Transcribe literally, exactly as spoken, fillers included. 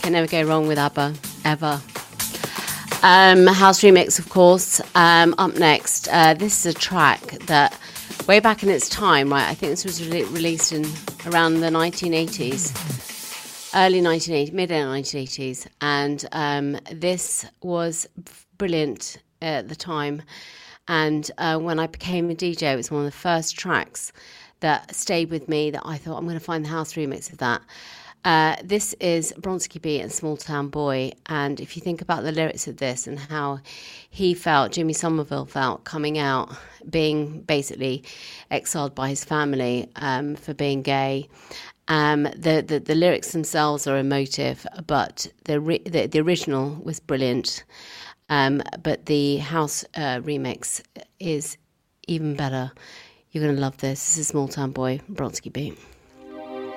Can never go wrong with ABBA, ever. Um, house remix, of course. Um, up next, uh, this is a track that way back in its time, right? I think this was re- released in around the nineteen eighties, early nineteen eighties, mid nineteen eighties, and um, this was brilliant at the time. And uh, when I became a D J, it was one of the first tracks that stayed with me. That I thought I'm going to find the house remix of that. Uh, this is Bronski Beat and Small Town Boy, and if you think about the lyrics of this and how he felt, Jimmy Somerville felt, coming out, being basically exiled by his family um, for being gay, um, the, the the lyrics themselves are emotive, but the re- the, the original was brilliant, um, but the house uh, remix is even better. You're going to love this. This is Small Town Boy, Bronski Beat.